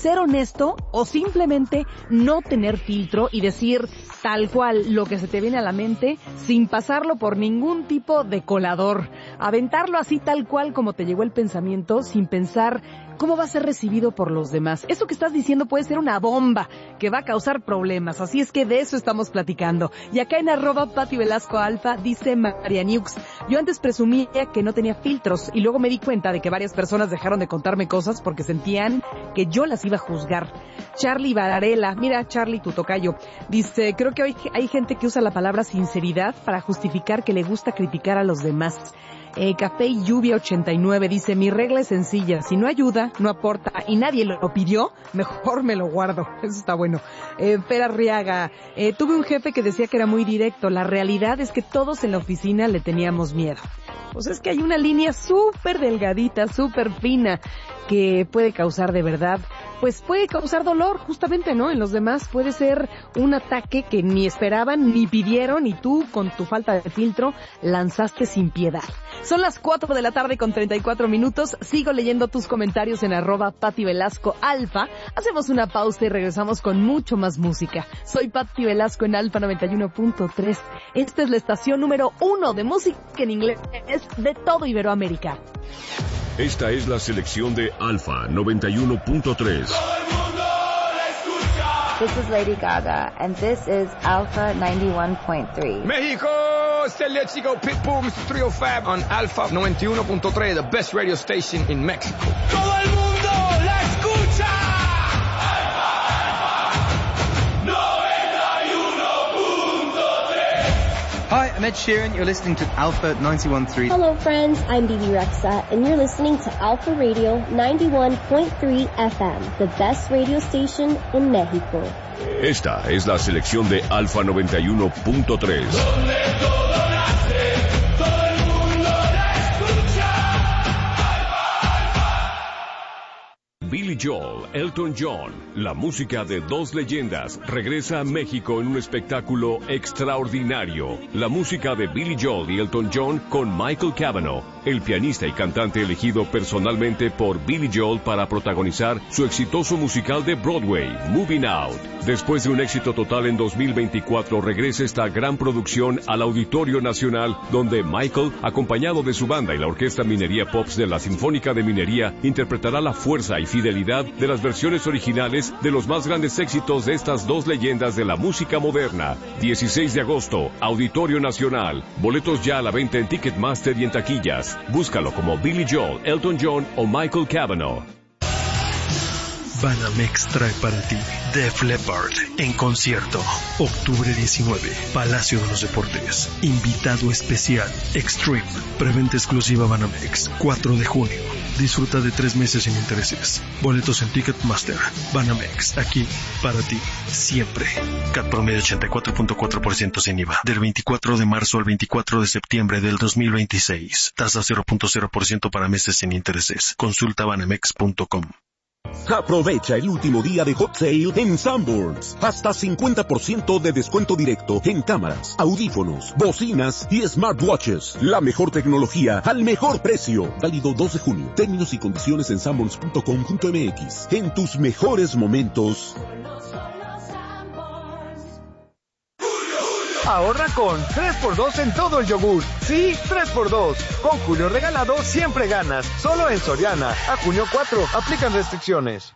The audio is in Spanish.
ser honesto o simplemente no tener filtro y decir tal cual lo que se te viene a la mente sin pasarlo por ningún tipo de colador. Aventarlo así tal cual como te llegó el pensamiento sin pensar cómo va a ser recibido por los demás. Eso que estás diciendo puede ser una bomba que va a causar problemas, así es que de eso estamos platicando. Y acá en @PatiVelascoAlfa dice Marianiux, yo antes presumía que no tenía filtros y luego me di cuenta de que varias personas dejaron de contarme cosas porque sentían que yo las iba a juzgar. Charlie Varela, mira Charlie, tu tocayo, dice, creo que hoy hay gente que usa la palabra sinceridad para justificar que le gusta criticar a los demás. Café y Lluvia 89 dice, mi regla es sencilla, si no ayuda, no aporta y nadie lo pidió, mejor me lo guardo. Eso está bueno. Fer Arriaga, tuve un jefe que decía que era muy directo, la realidad es que todos en la oficina le teníamos miedo. Pues es que hay una línea súper delgadita, súper fina, que puede causar de verdad, pues puede causar dolor justamente, ¿no? En los demás puede ser un ataque que ni esperaban, ni pidieron, y tú, con tu falta de filtro, lanzaste sin piedad. Son las 4 de la tarde con 34 minutos. Sigo leyendo tus comentarios en @PatiVelascoAlfa. Hacemos una pausa y regresamos con mucho más música. Soy Pati Velasco en Alfa 91.3. Esta es la estación número 1 de música en inglés de todo Iberoamérica. Esta es la selección de Alfa 91.3. This is Lady Gaga, and this is Alpha 91.3. México, este es el chico Pitbull, Mr. 305 on Alpha 91.3, the best radio station in Mexico. ¡Todo el mundo la escucha! Alpha 91.3. Hi, I'm Ed Sheeran. You're listening to Alpha 91.3. Hello, friends. I'm Bibi Rexa, and you're listening to Alpha Radio 91.3 FM, the best radio station in Mexico. Esta es la selección de Alfa 91.3. Donde todo nace, todo el mundo la escucha. Billy Joel, Elton John, la música de dos leyendas, regresa a México en un espectáculo extraordinario. La música de Billy Joel y Elton John con Michael Cavanaugh, el pianista y cantante elegido personalmente por Billy Joel para protagonizar su exitoso musical de Broadway, Moving Out. Después de un éxito total en 2024, regresa esta gran producción al Auditorio Nacional, donde Michael, acompañado de su banda y la Orquesta Minería Pops de la Sinfónica de Minería, interpretará la fuerza y fidelidad de las versiones originales de los más grandes éxitos de estas dos leyendas de la música moderna. 16 de agosto, Auditorio Nacional. Boletos ya a la venta en Ticketmaster y en taquillas. Búscalo como Billy Joel, Elton John o Michael Cavanaugh. Banamex trae para ti Def Leppard en concierto. Octubre 19, Palacio de los Deportes. Invitado especial, Extreme. Preventa exclusiva Banamex, 4 de junio. Disfruta de 3 meses sin intereses. Boletos en Ticketmaster. Banamex, aquí, para ti, siempre. CAT promedio 84.4% sin IVA. Del 24 de marzo al 24 de septiembre del 2026. Tasa 0.0% para meses sin intereses. Consulta banamex.com. Aprovecha el último día de Hot Sale en Sanborns. Hasta 50% de descuento directo en cámaras, audífonos, bocinas y smartwatches. La mejor tecnología al mejor precio. Válido 2 de junio. Términos y condiciones en sanborns.com.mx. En tus mejores momentos. Ahorra con 3x2 en todo el yogur. Sí, 3x2. Con Julio Regalado siempre ganas. Solo en Soriana. A junio 4. Aplican restricciones.